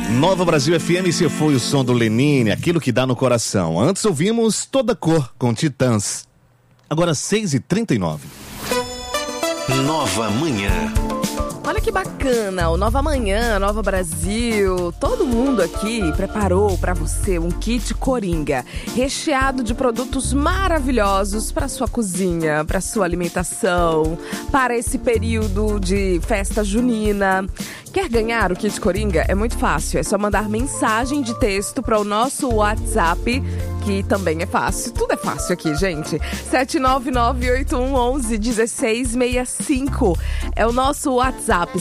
Nova Brasil FM, esse foi o som do Lenine, aquilo que dá no coração. Antes ouvimos Toda Cor com Titãs. Agora 6h39. Nova Manhã. Olha que bacana, o Nova Manhã, Nova Brasil, todo mundo aqui preparou para você um kit Coringa, recheado de produtos maravilhosos para sua cozinha, para sua alimentação, para esse período de festa junina. Quer ganhar o kit Coringa? É muito fácil, é só mandar mensagem de texto para o nosso WhatsApp, que também é fácil, tudo é fácil aqui, gente. 79981111665 é o nosso WhatsApp,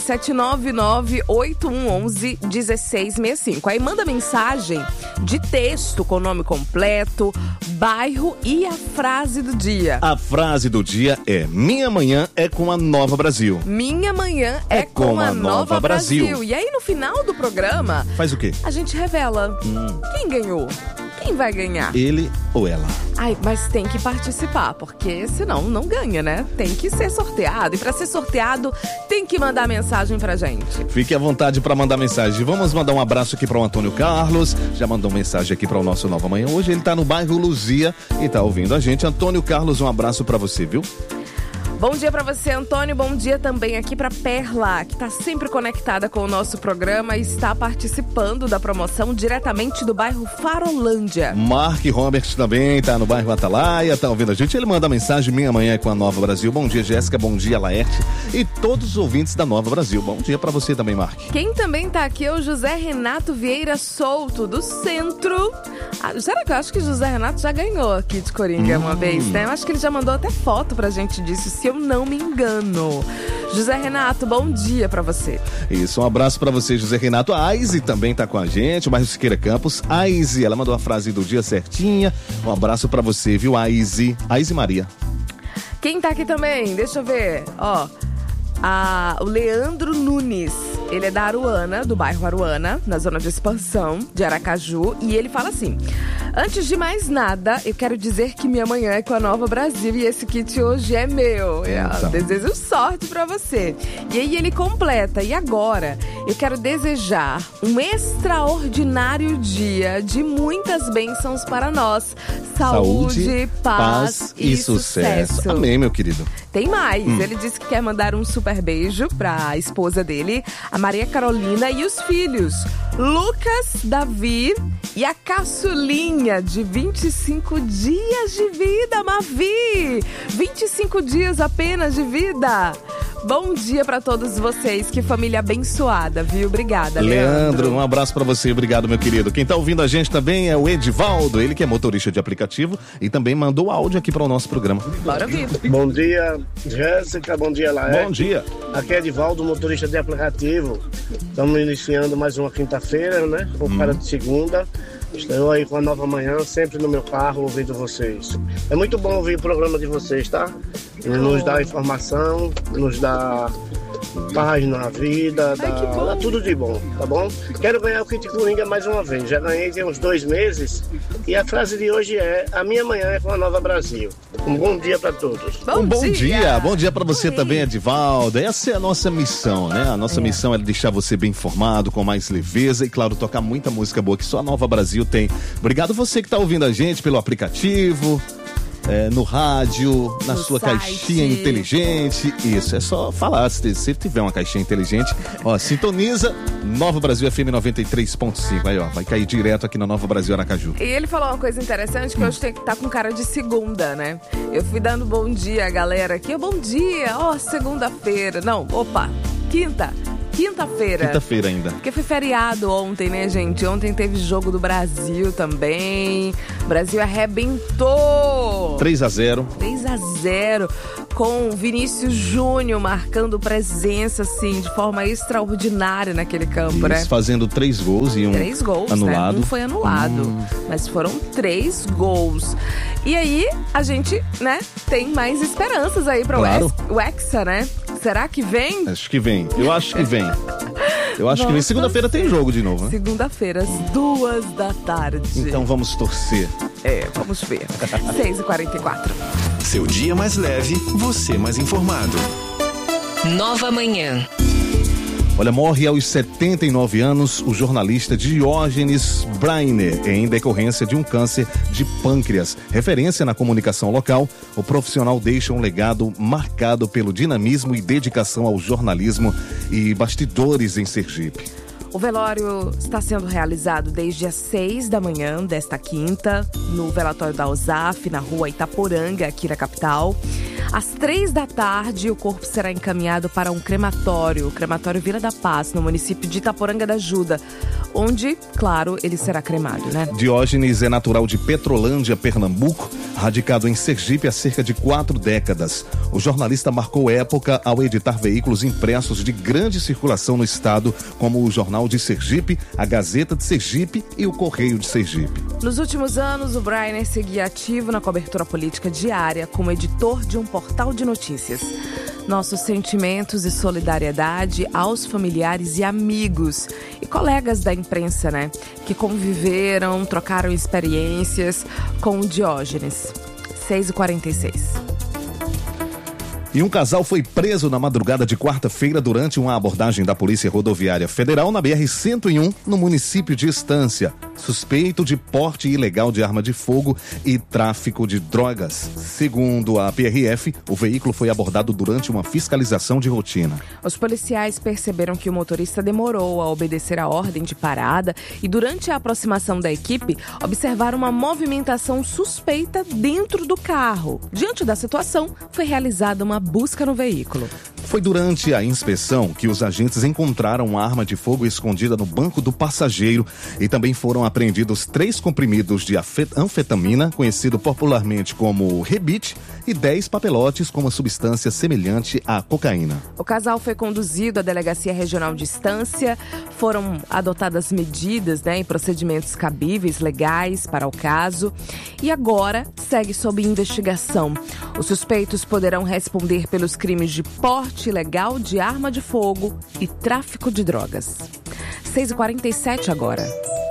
79981111665. Aí manda mensagem de texto com o nome completo, bairro e a frase do dia. A frase do dia é: minha manhã é com a Nova Brasil. Minha manhã é com a Nova Brasil. E aí no final do programa... Faz o quê? A gente revela quem ganhou. Quem vai ganhar? Ele ou ela? Ai, mas tem que participar, porque senão não ganha, né? Tem que ser sorteado. E pra ser sorteado, tem que mandar mensagem pra gente. Fique à vontade pra mandar mensagem. Vamos mandar um abraço aqui pro Antônio Carlos. Já mandou mensagem aqui para o nosso Nova Manhã. Hoje ele tá no bairro Luzia e tá ouvindo a gente. Antônio Carlos, um abraço pra você, viu? Bom dia pra você, Antônio. Bom dia também aqui pra Perla, que tá sempre conectada com o nosso programa e está participando da promoção diretamente do bairro Farolândia. Mark Robert também tá no bairro Atalaia, tá ouvindo a gente. Ele manda mensagem: minha manhã é com a Nova Brasil. Bom dia, Jéssica. Bom dia, Laerte. E todos os ouvintes da Nova Brasil. Bom dia pra você também, Mark. Quem também tá aqui é o José Renato Vieira Souto, do Centro. Será que eu acho que o José Renato já ganhou aqui de Coringa uma vez, né? Eu acho que ele já mandou até foto pra gente disso, se eu não me engano. José Renato, bom dia pra você. Isso, um abraço pra você, José Renato. A Aize também tá com a gente, o bairro Siqueira Campos. Aize, ela mandou a frase do dia certinha. Um abraço pra você, viu, Aize? Aize Maria. Quem tá aqui também? Deixa eu ver. Ó, o Leandro Nunes. Ele é da Aruana, do bairro Aruana, na zona de expansão de Aracaju. E ele fala assim: antes de mais nada, eu quero dizer que minha manhã é com a Nova Brasil e esse kit hoje é meu. Eu desejo sorte pra você. E aí ele completa: e agora eu quero desejar um extraordinário dia de muitas bênçãos para nós. Saúde, paz e sucesso. Amém, meu querido. Tem mais. Ele disse que quer mandar um super beijo pra esposa dele, a Maria Carolina, e os filhos Lucas, Davi e a caçulinha de 25 dias de vida, Mavi. 25 dias apenas de vida. Bom dia pra todos vocês, que família abençoada, viu? Obrigada, Leandro. Um abraço pra você, obrigado, meu querido. Quem tá ouvindo a gente também é o Edivaldo, ele que é motorista de aplicativo e também mandou áudio aqui para o nosso programa. Bora ouvir. Bom dia, Jéssica, bom dia, Laerte. Bom dia. Aqui é Edivaldo, motorista de aplicativo. Estamos iniciando mais uma quinta-feira, né? Com cara de segunda. Estou aí com a Nova Manhã, sempre no meu carro, ouvindo vocês. É muito bom ouvir o programa de vocês, tá? Nos dá informação, nos dá paz na vida, dá tudo de bom, tá bom? Quero ganhar o kit Coringa mais uma vez. Já ganhei tem uns 2 meses e a frase de hoje é: a minha manhã é com a Nova Brasil. Um bom dia para todos. Bom dia para você também, Edivaldo. Essa é a nossa missão, né? A nossa missão é deixar você bem informado, com mais leveza e, claro, tocar muita música boa que só a Nova Brasil tem. Obrigado você que tá ouvindo a gente pelo aplicativo, no rádio, na sua caixinha inteligente. Isso, é só falar. Se tiver uma caixinha inteligente, ó, sintoniza Nova Brasil FM 93.5. Aí, ó, vai cair direto aqui na Nova Brasil Aracaju. E ele falou uma coisa interessante, que hoje tem que estar com cara de segunda, né? Eu fui dando bom dia à galera aqui. Bom dia, segunda-feira. Não, Quinta-feira. Quinta-feira ainda. Porque foi feriado ontem, né, gente? Ontem teve jogo do Brasil também. O Brasil arrebentou. 3-0. 3-0. Com Vinícius Júnior marcando presença, assim, de forma extraordinária naquele campo, né? Fazendo 3 gols e um 3 gols, anulado. Né? Um foi anulado, mas foram 3 gols. E aí, a gente, né, tem mais esperanças aí para o Hexa, né? Será que vem? Acho que vem. Eu acho que vem. Que vem. Segunda-feira tem jogo de novo, né? Segunda-feira, às 2h. Então vamos torcer. Vamos ver. 6h44. Seu dia mais leve, você mais informado. Nova Manhã. Olha, morre aos 79 anos o jornalista Diógenes Brainer, em decorrência de um câncer de pâncreas. Referência na comunicação local, o profissional deixa um legado marcado pelo dinamismo e dedicação ao jornalismo e bastidores em Sergipe. O velório está sendo realizado desde as 6 da manhã desta quinta, no velatório da USAF, na rua Itaporanga, aqui na capital. Às 3 da tarde, o corpo será encaminhado para um crematório, o crematório Vila da Paz, no município de Itaporanga da Ajuda, onde, claro, ele será cremado, né? Diógenes é natural de Petrolândia, Pernambuco, radicado em Sergipe há cerca de 4 décadas. O jornalista marcou época ao editar veículos impressos de grande circulação no estado, como o Jornal de Sergipe, a Gazeta de Sergipe e o Correio de Sergipe. Nos últimos anos, o Brainer seguia ativo na cobertura política diária como editor de um portal de notícias. Nossos sentimentos e solidariedade aos familiares e amigos e colegas da imprensa, né? Que conviveram, trocaram experiências com o Diógenes. 6h46. E um casal foi preso na madrugada de quarta-feira durante uma abordagem da Polícia Rodoviária Federal na BR-101, no município de Estância, suspeito de porte ilegal de arma de fogo e tráfico de drogas. Segundo a PRF, o veículo foi abordado durante uma fiscalização de rotina. Os policiais perceberam que o motorista demorou a obedecer a ordem de parada e, durante a aproximação da equipe, observaram uma movimentação suspeita dentro do carro. Diante da situação, foi realizada uma busca no veículo. Foi durante a inspeção que os agentes encontraram uma arma de fogo escondida no banco do passageiro e também foram apreendidos 3 comprimidos de anfetamina, conhecido popularmente como rebite, e 10 papelotes com uma substância semelhante à cocaína. O casal foi conduzido à Delegacia Regional de Estância, foram adotadas medidas, e procedimentos cabíveis, legais para o caso, e agora segue sob investigação. Os suspeitos poderão responder pelos crimes de porte ilegal de arma de fogo e tráfico de drogas. 6h47 agora.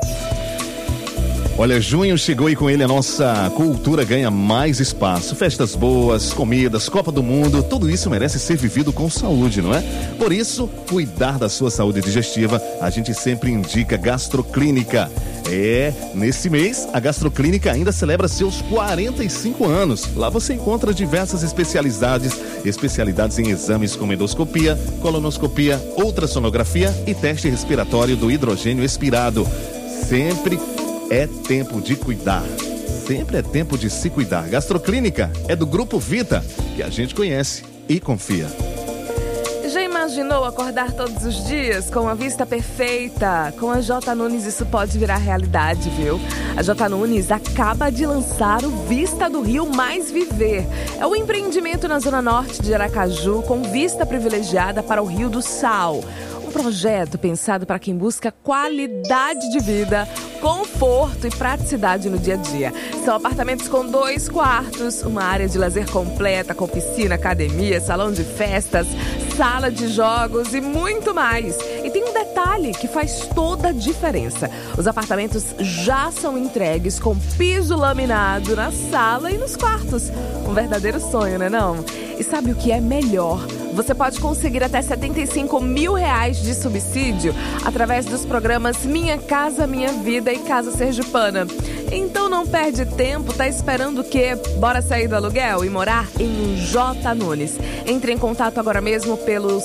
Olha, junho chegou e com ele a nossa cultura ganha mais espaço. Festas boas, comidas, Copa do Mundo, tudo isso merece ser vivido com saúde, não é? Por isso, cuidar da sua saúde digestiva, a gente sempre indica Gastroclínica. Nesse mês, a Gastroclínica ainda celebra seus 45 anos. Lá você encontra diversas especialidades em exames como endoscopia, colonoscopia, ultrassonografia e teste respiratório do hidrogênio expirado. Sempre é tempo de cuidar. Sempre é tempo de se cuidar. Gastroclínica é do Grupo Vita, que a gente conhece e confia. Já imaginou acordar todos os dias com uma vista perfeita? Com a J Nunes isso pode virar realidade, viu? A J Nunes acaba de lançar o Vista do Rio Mais Viver. É um empreendimento na zona norte de Aracaju com vista privilegiada para o Rio do Sal. Um projeto pensado para quem busca qualidade de vida, conforto e praticidade no dia a dia. São apartamentos com 2 quartos, uma área de lazer completa com piscina, academia, salão de festas, sala de jogos e muito mais. E tem um detalhe que faz toda a diferença. Os apartamentos já são entregues com piso laminado na sala e nos quartos. Um verdadeiro sonho, né não? E sabe o que é melhor? Você pode conseguir até R$75 mil de subsídio através dos programas Minha Casa Minha Vida e Casa Sergipana. Então não perde tempo, tá esperando o quê? Bora sair do aluguel e morar em um J Nunes. Entre em contato agora mesmo pelo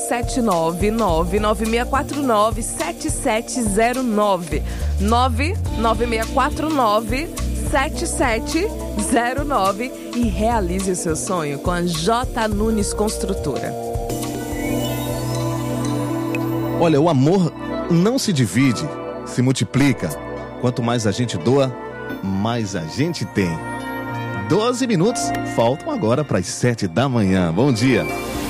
799-9649-7709. 99649-7709 e realize o seu sonho com a J Nunes Construtora. Olha, o amor não se divide, se multiplica. Quanto mais a gente doa, mais a gente tem. 12 minutos faltam agora para as 7 da manhã. Bom dia.